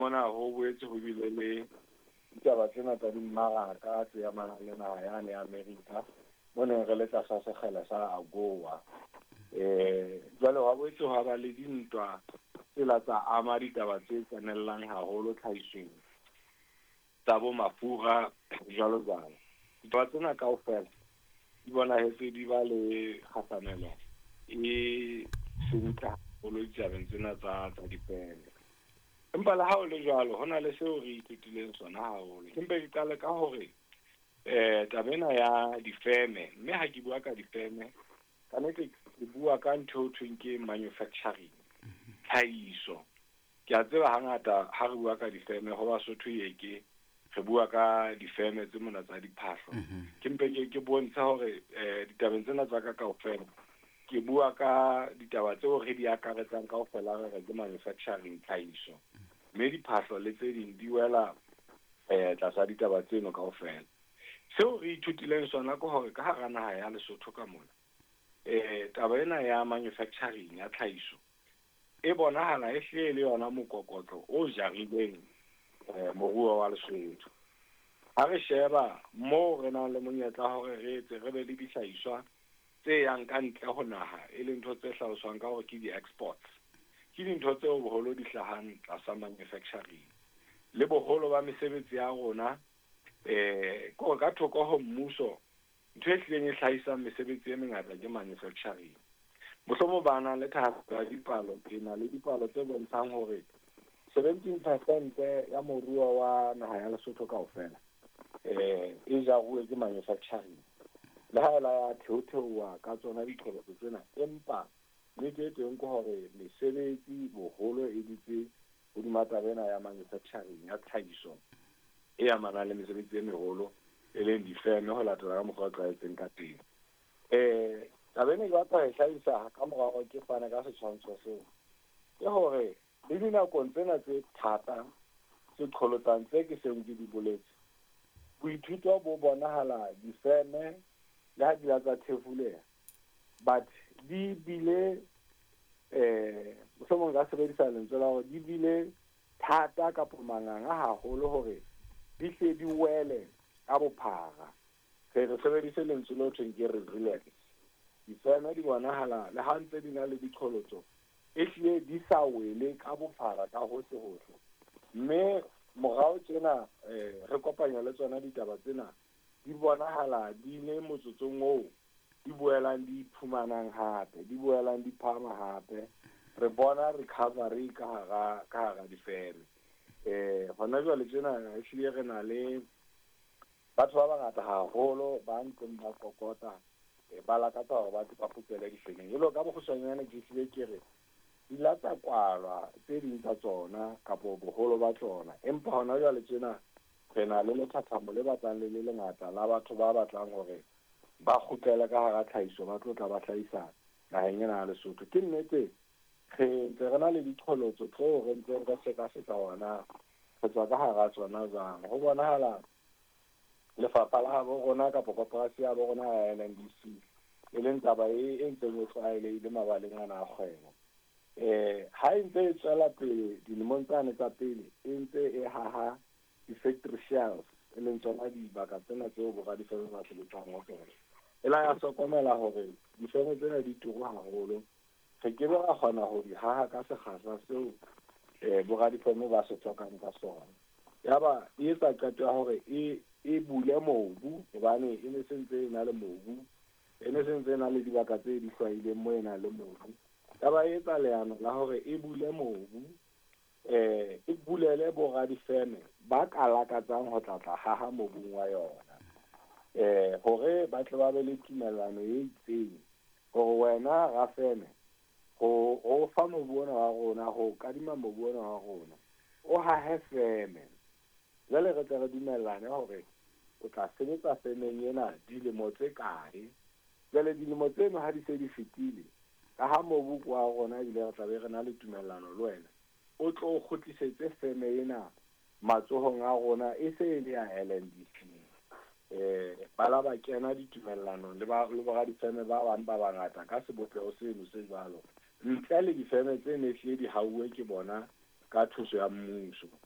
mona ho boetse ho bile le ditaba tsena tsa dimmaraka tse amanang le naha yane ya America mona re le tlasa sekgele sa AGOA. Jwale wa boetse ho ba le dintwa tsela tsa ama ditaba tse tsenellang haholo tlhahisong tsa bo mafura jwalo jwalo. Ditaba tsena kaofela di bona hetse di ba le kgasamelo e senka holo ditabeng tsena tsa difeme. Empa le ha o le jwalo hona le seo re itutileng sona haholo. Empa ke qale ka hore tabena ya difeme, mme ha ke bua ka difeme ka nnete ke bua ka ntho thweng ke manufacturing, tlhahiso. Ke a tseba hangata ha re bua ka difeme ho Basotho ke re bua ka difeme tse mona tsa diphahlo. Ke mpe ke bontsha hore ditabeng tsena tsa ka kaofela ke bua ka ditaba tseo re di akaretsang kaofela re ke manufacturing, tlhahiso. Mme diphahlo le tse ding di wela tlasa ditaba tseno kaofela. Seo re ithutileng sona ke hore ka hara naha ya Lesotho ka mona taba ena ya manufacturing ya tlhahiso e bonahala e hle le yona mokokotlo o jarileng moruo wa Lesotho. Ha re sheba mo re nang le monyetla hore re etse re be le dihlahiswa tse yang ka ntle ho naha e leng ntho tse hlaloswang ka hore ke di-exports. Ke dintho tseo boholo di hlahang tlasa manufacturing. Le boholo ba mesebetsi ya rona ko ka thoko ho mmuso ntho e hlileng e hlahisang mesebetsi e mengata ke manufacturing. Mohlomong bana le thahasa dipalo tsena le dipalo tse bontshang hore 17% ya moruo wa naha ya Lesotho kaofela e jaruwe ke manufacturing. Le ha la theothewa ka tsona ditlhoko tsena, empa le teng ko hore mesebetsi boholo e ditse hodima tabena ya manufacturing ya tlhahiso e amanang le mesebetsi e meholo e leng difeme ho latela ka mokgwa o tlwaetseng ka teng. Tabena e batla e hlahisa ka morao ke fana ka setshwantsho seo ke hore le dinakong tsena tse thata tse qholotsang tse ke seng ke di boletse, boithuto bo bonahala difeme le ha di la tsa thefuleha, but di bile mohlomong ka sebedisa lentswe la hore di bile thata ka manganga haholo hore di hle di wele ka bophara. Re sebedise lentswe lo thweng ke resilience. Difeme di bonahala le ha ntse di na le diqholotso e hlile di sa wele ka bophara ka hohle hohle. Mme morao tjena re kopanya le tsona ditaba tsena di bonahala di le motsotsong oo di boelang di phumanang hape, di boelang di phama hape. Re bona recovery ka hara difeme. Hona jwale tjena hlile re na le batho ba bangata haholo ba ntseng ba kokota ba lakatsa hore ba phutsele difemeng. Jwalo ka bokgutshwanyane ke hlile ke re di latsa kwalwa tse ding tsa tsona kapo boholo ba tsona. Empa hona jwale tjena re na le lethathamo le batlang le lengata la batho ba batlang hore ba kgutlele ka hara tlhahiso, ba tlo tla ba hlahisa naheng ena ya Lesotho. Ke nnete re na le diqholotso tseo re ntse re seka hona re tswa ka hara tsona jwang. Ho bonahala lefapha la habo rona kapo koporasi ya bo rona ya NMDC e leng taba e ntseng e tlwaelehile mabaleng ana a kgwebo. Ha e ntse e tswela pele dilemong tsane tsa pele e ntse e haha di-factory shells e leng tsona dibaka tsena tseo boradifeme ba sebetsang ho tsona. E la ya hlokomela hore difeme tsena di turu haholo. Re ke be ra kgona ho di haha ka sekgahla seo boradifeme ba se tlhokang ka sona. Yaba e etsa qeto ya hore e bule mobu hobane e ne sentse e na le mobu, e ne sentse e na le dibaka tse di hlwaileng mo e na le mobu. Yaba e etsa leano la hore e bule mobu, e bulele boradifeme ba ka lakatsang ho tlatla haha mobung wa yona, hore ba tle ba be le tumellano e itseng hore wena rafeme ho fa mobu ona wa rona, ho kadima mobu ona wa rona, o hahe feme. Jwale re tle re dumellane hore o tla sebetsa femeng ena dilemo tse kae. Jwale dilemo tseno ha di se di fetile, ka ha mobu wa rona ebile re tla be re na le tumellano le wena, o tlo kgutlisetse feme ena matsohong a rona e se e le ya LNDC. Bala ba kena ditumellano le boradifeme ba bang ba bangata ka sebopeho seno se jwalo, ntle le difeme tse ne hlile di hauwe ke bona ka thuso ya mmuso.